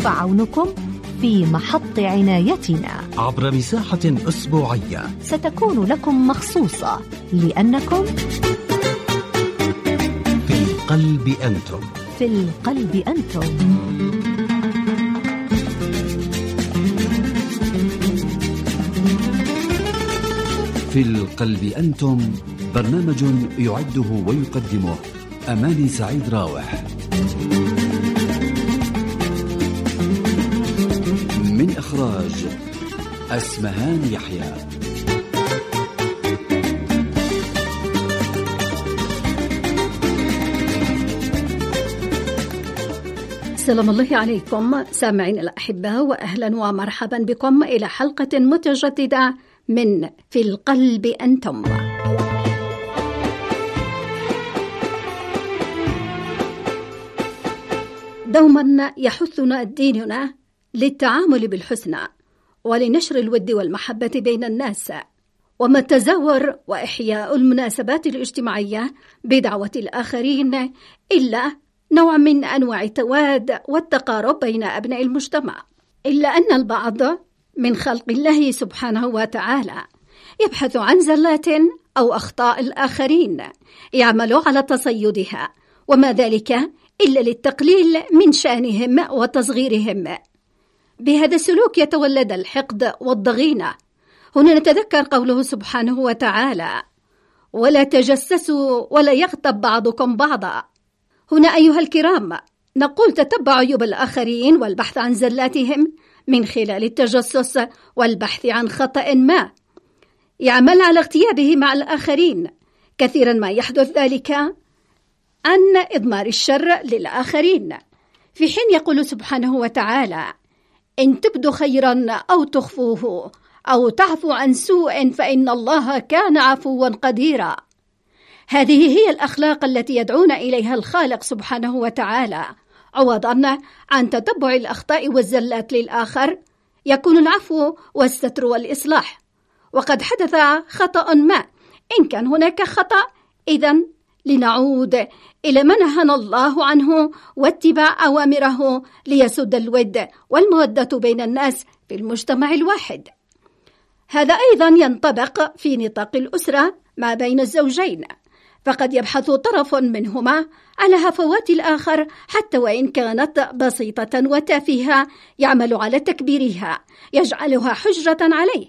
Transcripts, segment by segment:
فعونكم في محط عنايتنا عبر مساحة أسبوعية ستكون لكم مخصوصة، لأنكم في القلب أنتم. في القلب أنتم. في القلب أنتم، برنامج يعده ويقدمه أماني سعيد راوح، من إخراج أسمهان يحيى. السلام الله عليكم سامعين الأحبة، وأهلا ومرحبا بكم إلى حلقة متجددة من في القلب أنتم. دوما يحثنا ديننا للتعامل بالحسنى ولنشر الود والمحبة بين الناس، وما التزاور وإحياء المناسبات الاجتماعية بدعوة الآخرين إلا نوع من أنواع التواد والتقارب بين أبناء المجتمع، إلا أن البعض من خلق الله سبحانه وتعالى يبحث عن زلات أو أخطاء الآخرين يعمل على تصيدها، وما ذلك إلا للتقليل من شأنهم وتصغيرهم. بهذا السلوك يتولد الحقد والضغينة. هنا نتذكر قوله سبحانه وتعالى: ولا تجسسوا ولا يغتب بعضكم بعضا. هنا أيها الكرام نقول تتبع عيوب الآخرين والبحث عن زلاتهم من خلال التجسس والبحث عن خطأ ما يعمل على اغتيابه مع الآخرين. كثيرا ما يحدث ذلك عن إضمار الشر للآخرين، في حين يقول سبحانه وتعالى: إن تبدوا خيرا أو تخفوه أو تعفو عن سوء فإن الله كان عفوا قديرا. هذه هي الأخلاق التي يدعونا إليها الخالق سبحانه وتعالى، عوضا عن تتبع الأخطاء والزلات للآخر يكون العفو والستر والإصلاح. وقد حدث خطأ ما، إن كان هناك خطأ إذن لنعود إلى ما نهانا الله عنه واتباع أوامره ليسد الود والمودة بين الناس في المجتمع الواحد. هذا أيضا ينطبق في نطاق الأسرة ما بين الزوجين، فقد يبحث طرف منهما على هفوات الآخر حتى وإن كانت بسيطة وتافهة، يعمل على تكبيرها يجعلها حجة عليه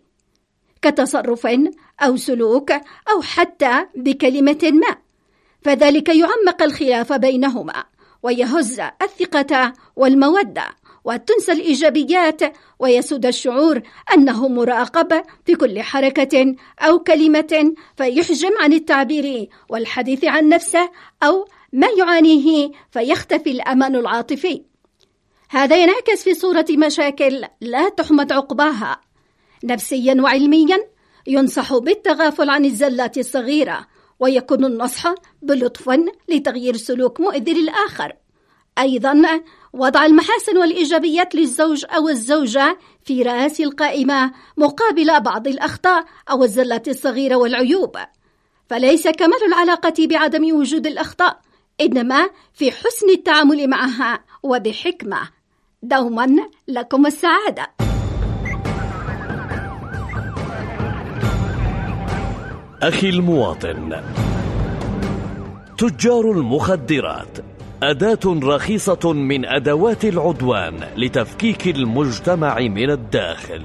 كتصرف أو سلوك أو حتى بكلمة ما، فذلك يعمق الخلاف بينهما ويهز الثقة والمودة وتنسى الإيجابيات، ويسود الشعور أنه مراقب في كل حركة أو كلمة، فيحجم عن التعبير والحديث عن نفسه أو ما يعانيه، فيختفي الأمان العاطفي. هذا ينعكس في صورة مشاكل لا تحمد عقباها. نفسيا وعلميا ينصح بالتغافل عن الزلات الصغيرة، ويكون النصح بلطف لتغيير سلوك مؤذي للآخر. أيضا وضع المحاسن والإيجابيات للزوج أو الزوجة في رأس القائمة مقابل بعض الأخطاء أو الزلات الصغيرة والعيوب، فليس كمال العلاقة بعدم وجود الأخطاء، إنما في حسن التعامل معها وبحكمة. دوما لكم السعادة. أخي المواطن، تجار المخدرات أداة رخيصة من أدوات العدوان لتفكيك المجتمع من الداخل.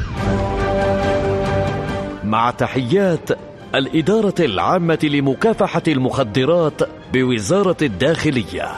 مع تحيات الإدارة العامة لمكافحة المخدرات بوزارة الداخلية.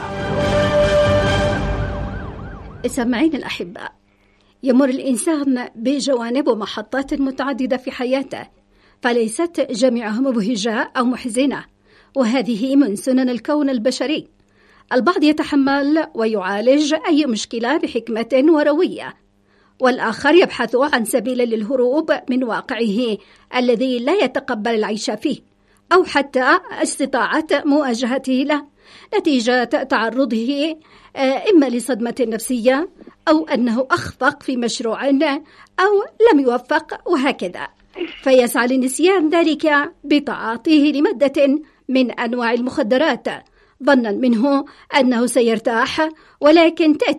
سامعين الأحباء، يمر الإنسان بجوانب ومحطات متعددة في حياته، فليست جميعها مبهجة أو محزنة، وهذه من سنن الكون البشري. البعض يتحمل ويعالج أي مشكلة بحكمة وروية، والآخر يبحث عن سبيل للهروب من واقعه الذي لا يتقبل العيش فيه، أو حتى استطاعة مواجهته له نتيجة تعرضه إما لصدمة نفسية أو أنه أخفق في مشروع أو لم يوفق، وهكذا، فيسعى لنسيان ذلك بتعاطيه لمادة من أنواع المخدرات ظنا منه أنه سيرتاح، ولكن تأتي